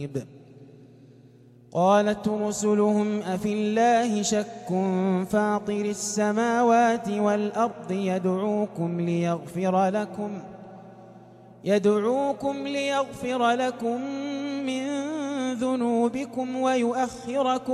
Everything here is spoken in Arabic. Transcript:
قالت رسلهم أفي الله شك فاطر السماوات والأرض يدعوكم ليغفر لكم من ذنوبكم ويؤخركم